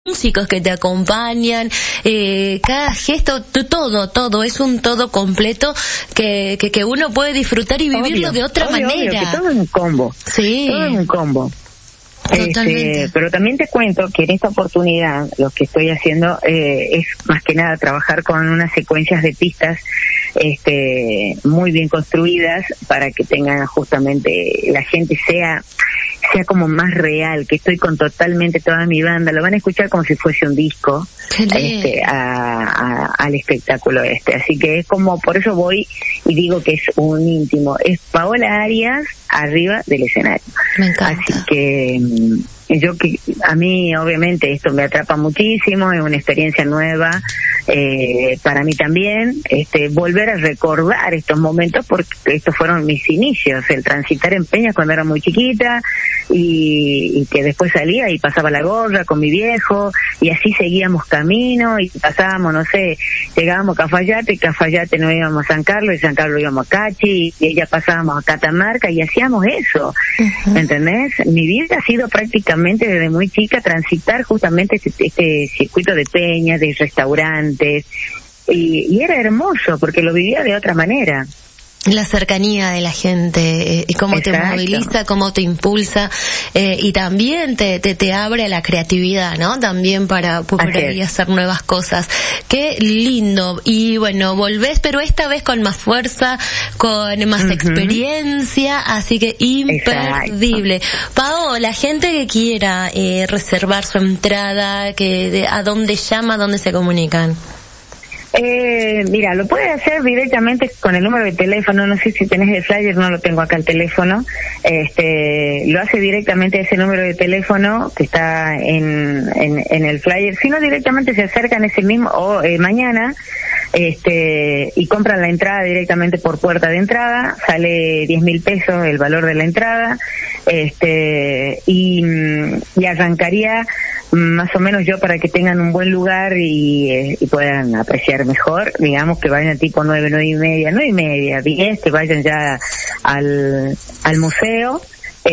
músicos que te acompañan, cada gesto, todo, es un todo completo que uno puede disfrutar y vivirlo de otra manera. Obvio, que todo es un combo. Sí. Todo es un combo. Totalmente. Pero también te cuento que en esta oportunidad lo que estoy haciendo es más que nada trabajar con unas secuencias de pistas muy bien construidas para que tengan justamente la gente sea como más real, que estoy con totalmente toda mi banda, lo van a escuchar como si fuese un disco al espectáculo así que es como, por eso voy y digo que es un íntimo, es Paola Arias arriba del escenario. Me encanta. Así que a mí obviamente esto me atrapa muchísimo, es una experiencia nueva para mí también, volver a recordar estos momentos porque estos fueron mis inicios, el transitar en Peñas cuando era muy chiquita y que después salía y pasaba la gorra con mi viejo y así seguíamos camino y pasábamos, no sé, llegábamos a Cafayate nos íbamos a San Carlos y San Carlos íbamos a Cachi y ya pasábamos a Catamarca y hacíamos eso, ¿entendés? Mi vida ha sido prácticamente desde muy chica transitar justamente este circuito de peñas, de restaurantes y era hermoso porque lo vivía de otra manera. La cercanía de la gente, cómo Exacto. te moviliza, cómo te impulsa, y también te abre a la creatividad, ¿no? También para ir a hacer nuevas cosas. Qué lindo. Y bueno, volvés, pero esta vez con más fuerza, con más experiencia, así que imperdible. Exacto. Pao, la gente que quiera reservar su entrada, ¿a dónde llama, a dónde se comunican? Mira, lo puede hacer directamente con el número de teléfono, no sé si tenés el flyer, no lo tengo acá el teléfono, lo hace directamente ese número de teléfono que está en el flyer, si no directamente se acercan ese mismo, o mañana, y compran la entrada directamente por puerta de entrada, sale 10.000 pesos el valor de la entrada, y arrancaría más o menos yo para que tengan un buen lugar y puedan apreciar mejor, digamos que vayan tipo 9 y media, 10, que vayan ya al museo.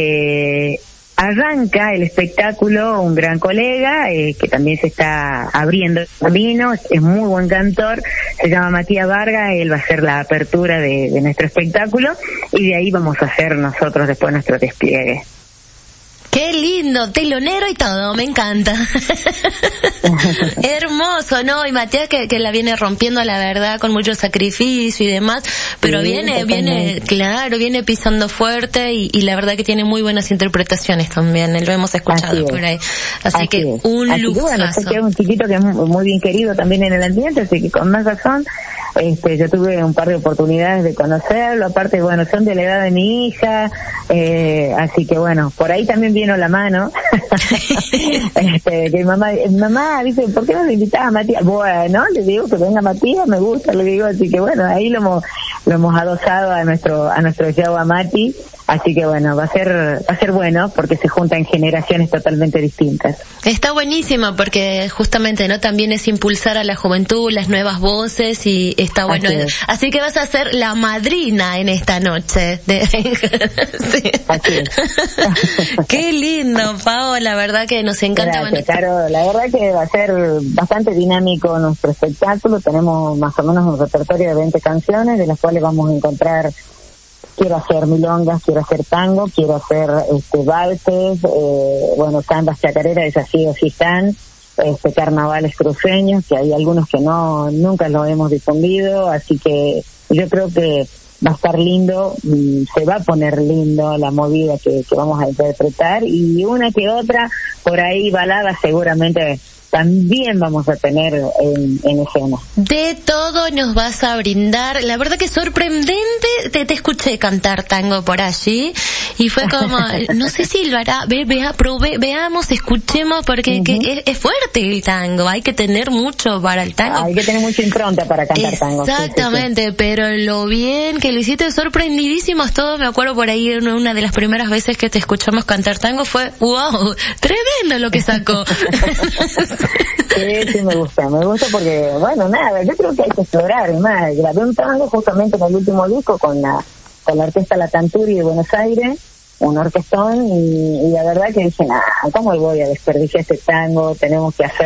Arranca el espectáculo un gran colega que también se está abriendo el camino, es muy buen cantor, se llama Matías Vargas, él va a hacer la apertura de nuestro espectáculo y de ahí vamos a hacer nosotros después nuestro despliegue. Qué lindo, telonero y todo, me encanta. Hermoso, ¿no? Y Matías que la viene rompiendo, la verdad, con mucho sacrificio y demás, pero sí, viene pisando fuerte y la verdad que tiene muy buenas interpretaciones también, lo hemos escuchado por ahí. Así que un lujazo. Bueno, sé que es un chiquito que es muy bien querido también en el ambiente, así que con más razón, yo tuve un par de oportunidades de conocerlo, aparte, bueno, son de la edad de mi hija, así que bueno, por ahí también vino la mano. Que mi mamá dice, ¿por qué no le invitaba a Matías? Bueno, le digo que venga Matías, me gusta, le digo, así que bueno, ahí lo hemos adosado a nuestro show a Mati, así que bueno, va a ser bueno porque se juntan generaciones totalmente distintas. Está buenísimo porque justamente, ¿no? También es impulsar a la juventud, las nuevas voces y está bueno. Así que vas a ser la madrina en esta noche. Sí. Así es. Qué lindo, Pao, la verdad que nos encanta. Gracias, Caro, la verdad que va a ser bastante dinámico nuestro espectáculo, tenemos más o menos un repertorio de 20 canciones, de las cuales vamos a encontrar, quiero hacer milongas, quiero hacer tango, quiero hacer valses, canvas chacareras, esas sí o sí están, carnavales cruceños, que hay algunos que nunca los hemos difundido, así que yo creo que va a estar lindo, se va a poner lindo la movida que vamos a interpretar y una que otra, por ahí balada seguramente también vamos a tener en escena. De todo nos vas a brindar. La verdad que es sorprendente. Te escuché cantar tango por allí y fue como, no sé si lo hará. Veamos, escuchemos porque es fuerte el tango. Hay que tener mucho para el tango. Hay que tener mucha impronta para cantar tango. Exactamente, sí. Pero lo bien que lo hiciste, sorprendidísimos todos. Me acuerdo por ahí una de las primeras veces que te escuchamos cantar tango fue, wow, tremendo lo que sacó. Sí, me gusta porque, bueno, nada, yo creo que hay que explorar, y más, grabé un tango justamente en el último disco con la orquesta La Tanturi de Buenos Aires, un orquestón y la verdad que dicen, ¿cómo voy a desperdiciar este tango? Tenemos que hacer